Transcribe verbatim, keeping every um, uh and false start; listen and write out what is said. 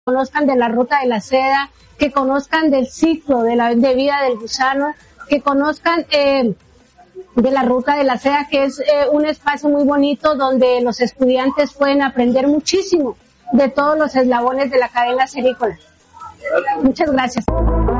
conozcan de la ruta de la seda, que conozcan del ciclo de la de vida del gusano, que conozcan eh, de la ruta de la seda, que es eh, un espacio muy bonito donde los estudiantes pueden aprender muchísimo de todos los eslabones de la cadena cerícola. Muchas gracias.